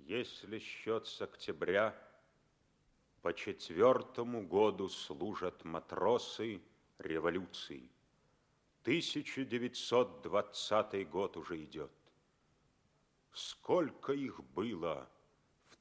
Если счет с октября, по 4-му году служат матросы революции. 1920 год уже идет. Сколько их было в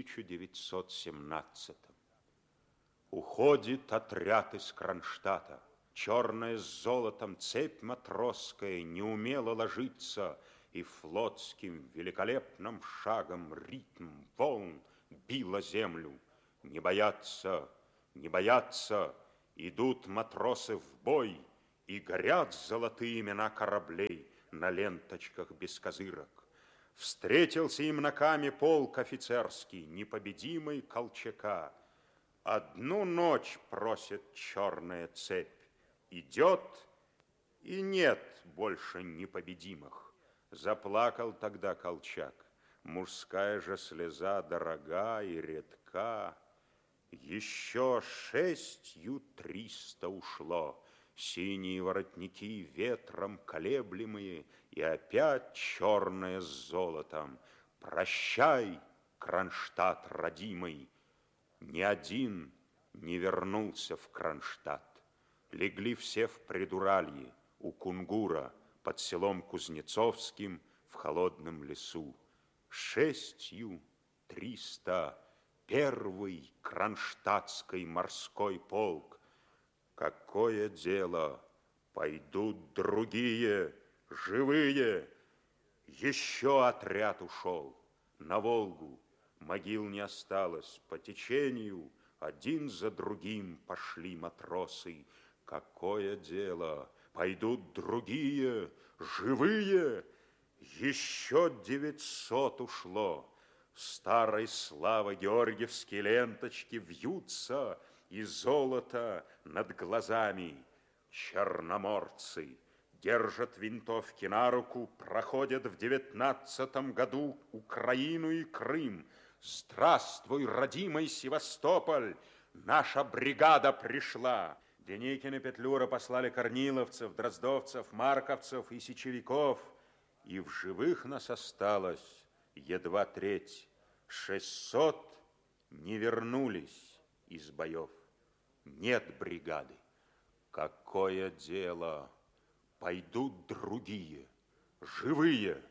1917-м? Уходит отряд из Кронштадта. Черная с золотом цепь матросская неумело ложится, и флотским великолепным шагом ритм волн била землю. Не боятся, не боятся, идут матросы в бой, и горят золотые имена кораблей на ленточках без козырок. Встретился им на каме полк офицерский, непобедимый Колчака. Одну ночь просит черная цепь, идет, и нет больше непобедимых. Заплакал тогда Колчак, мужская же слеза дорога и редка. Еще 6300 ушло, синие воротники ветром колеблемые, и опять черное с золотом. Прощай, Кронштадт родимый. Ни один не вернулся в Кронштадт. Легли все в Придуралье, у Кунгура, под селом Кузнецовским, в холодном лесу. 6300 первый Кронштадтский морской полк. Какое дело, пойдут другие, живые. Еще отряд ушел на Волгу. Могил не осталось, по течению один за другим пошли матросы. Какое дело, пойдут другие, живые. Еще 900 ушло. Старой славы георгиевские ленточки вьются, и золото над глазами. Черноморцы держат винтовки на руку, проходят в 19 году Украину и Крым. Здравствуй, родимый Севастополь! Наша бригада пришла. Деникин и Петлюра послали корниловцев, дроздовцев, марковцев и сечевиков. И в живых нас осталось едва треть. 600 не вернулись из боев. Нет бригады. Какое дело! Пойдут другие, живые.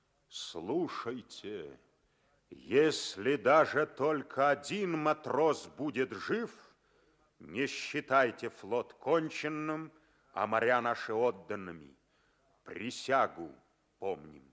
Слушайте, если даже только один матрос будет жив, не считайте флот конченным, а моря наши отданными. Присягу помним.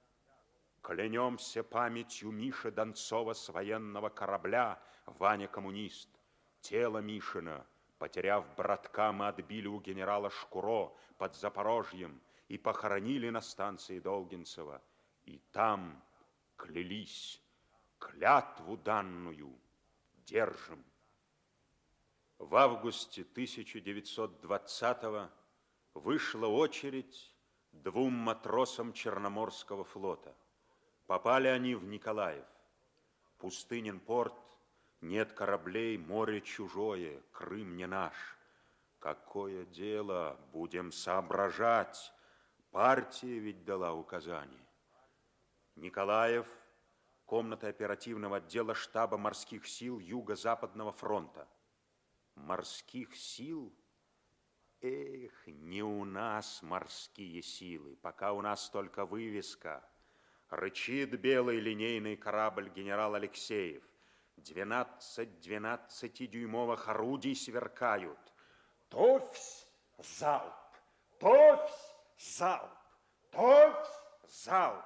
Клянемся памятью Миши Донцова с военного корабля, Ваня коммунист. Тело Мишина, потеряв братка, мы отбили у генерала Шкуро под Запорожьем и похоронили на станции Долгинцева. И там клялись, клятву данную держим. В августе 1920-го вышла очередь 2 матросам Черноморского флота. Попали они в Николаев. Пустынен порт, нет кораблей, море чужое, Крым не наш. Какое дело, будем соображать. Партия ведь дала указание. Николаев, комната оперативного отдела штаба морских сил Юго-Западного фронта. Морских сил? Эх, не у нас морские силы, пока у нас только вывеска. Рычит белый линейный корабль генерал Алексеев. 12 12-дюймовых орудий сверкают. Товсь, залп, товсь, залп, товсь, залп.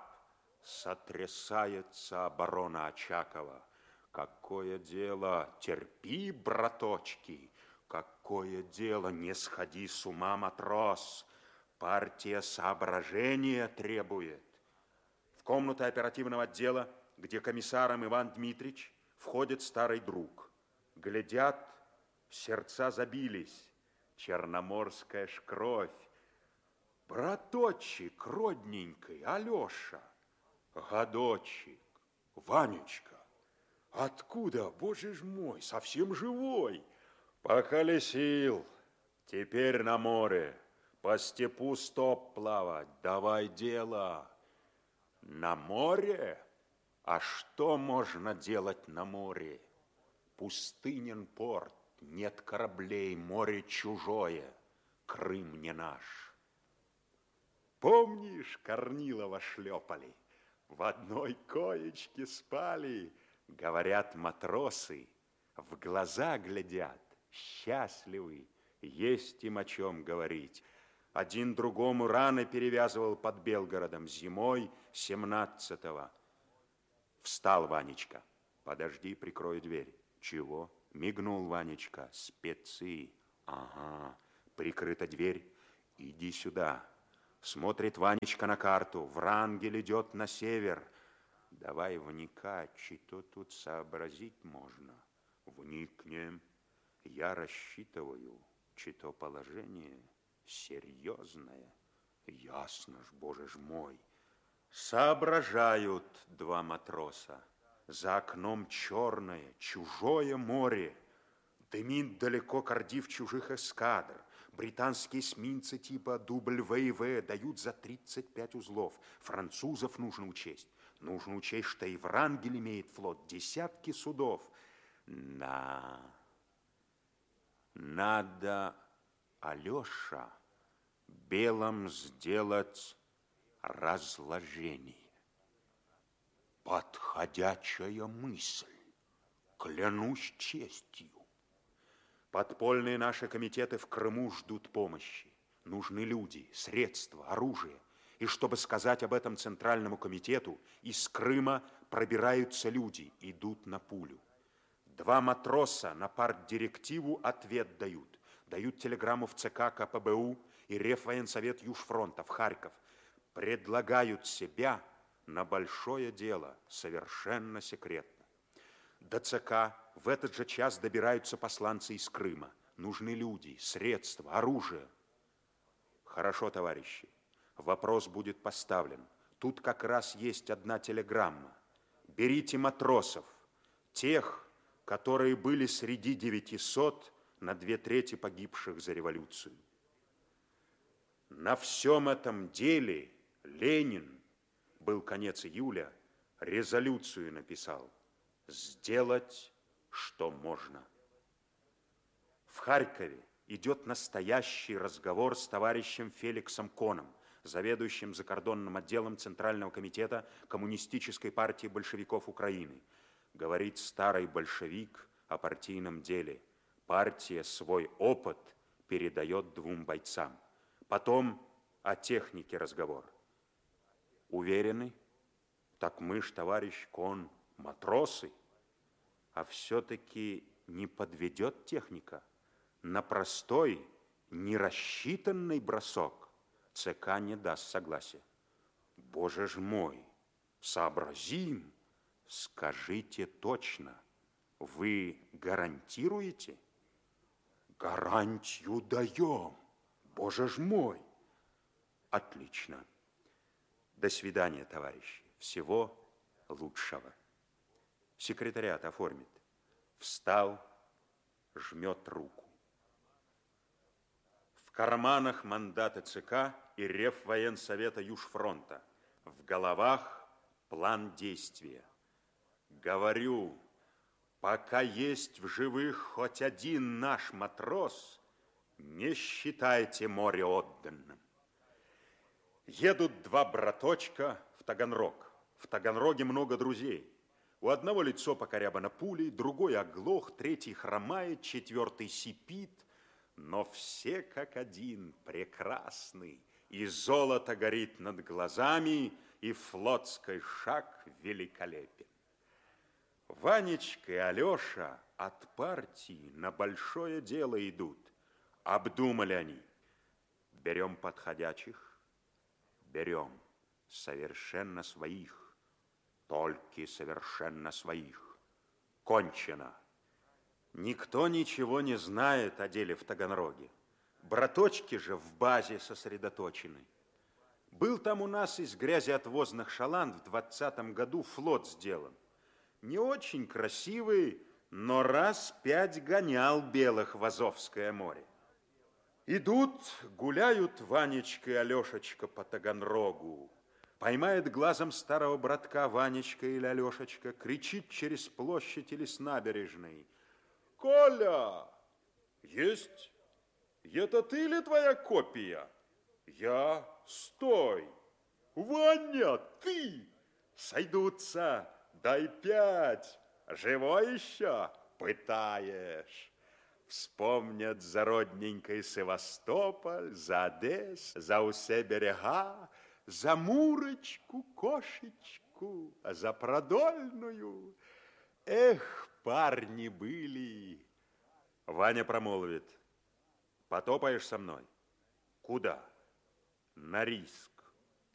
Сотрясается оборона Очакова. Какое дело, терпи, браточки. Какое дело, не сходи с ума, матрос. Партия соображения требует. В комнату оперативного отдела, где комиссаром Иван Дмитрич, входит старый друг. Глядят, сердца забились. Черноморская ж кровь. Браточек родненький, Алеша. Годочек, Ванечка. Откуда, боже ж мой, совсем живой? Поколесил. Теперь на море. По степу стоп плавать. Давай дело. На море? А что можно делать на море? Пустынен порт, нет кораблей, море чужое, Крым не наш. Помнишь, Корнилова шлепали, в одной коечке спали, говорят матросы, в глаза глядят, счастливы, есть им о чем говорить. Один другому раны перевязывал под Белгородом зимой 17-го. Встал Ванечка. Подожди, прикрою дверь. Чего? Мигнул Ванечка. Спецы. Ага. Прикрыта дверь. Иди сюда. Смотрит Ванечка на карту. Врангель идет на север. Давай вникать, что тут сообразить можно. Вникнем. Я рассчитываю, что положение серьезное. Ясно ж, боже ж мой. Соображают два матроса. За окном черное, чужое море. Дымит далеко Кардив чужих эскадр. Британские эсминцы типа W.V. дают за 35 узлов. Французов нужно учесть. Нужно учесть, что и Врангель имеет флот, десятки судов. Надо, Алеша, белым сделать разложение. Подходящая мысль, клянусь честью. Подпольные наши комитеты в Крыму ждут помощи. Нужны люди, средства, оружие. И чтобы сказать об этом Центральному комитету, из Крыма пробираются люди, идут на пулю. Два матроса на партдирективу ответ дают. Дают телеграмму в ЦК КПБУ и Реввоенсовет Южфронта в Харьков. Предлагают себя на большое дело, совершенно секретно. До ЦК в этот же час добираются посланцы из Крыма. Нужны люди, средства, оружие. Хорошо, товарищи, вопрос будет поставлен. Тут как раз есть одна телеграмма. Берите матросов, тех, которые были среди 900 на 2/3 погибших за революцию. На всем этом деле Ленин, был конец июля, резолюцию написал. Сделать, что можно. В Харькове идет настоящий разговор с товарищем Феликсом Коном, заведующим закордонным отделом Центрального комитета Коммунистической партии большевиков Украины. Говорит старый большевик о партийном деле. Партия свой опыт передает двум бойцам. Потом о технике разговор. Уверены? Так мы ж, товарищ Кон, матросы. А все-таки не подведет техника. На простой, нерассчитанный бросок ЦК не даст согласия. Боже ж мой, сообразим. Скажите точно, вы гарантируете? Гарантию даем. Боже ж мой. Отлично. До свидания, товарищи. Всего лучшего. Секретариат оформит. Встал, жмет руку. В карманах мандаты ЦК и Реввоенсовета Южфронта. В головах план действия. Говорю, пока есть в живых хоть один наш матрос, не считайте море отданным. Едут два браточка в Таганрог. В Таганроге много друзей. У одного лицо покорябано пулей, другой оглох, третий хромает, четвертый сипит. Но все как один прекрасны, и золото горит над глазами, и флотский шаг великолепен. Ванечка и Алеша от партии на большое дело идут. Обдумали они. Берем подходящих, берем совершенно своих, только совершенно своих. Кончено. Никто ничего не знает о деле в Таганроге. Браточки же в базе сосредоточены. Был там у нас из грязеотвозных шаланд в 20-м году флот сделан. Не очень красивый, но раз 5 гонял белых в Азовское море. Идут, гуляют Ванечка и Алешечка по Таганрогу. Поймает глазом старого братка Ванечка или Алешечка, кричит через площадь или с набережной: «Коля, есть? Это ты ли твоя копия? Я, стой! Ваня, ты! Сойдутся, дай 5. Живой еще? Пытаешь. Вспомнят за родненький Севастополь, за Одесс, за усе берега, за Мурочку, Кошечку, за Продольную. Эх, парни были!» Ваня промолвит: «Потопаешь со мной?» «Куда?» «На риск».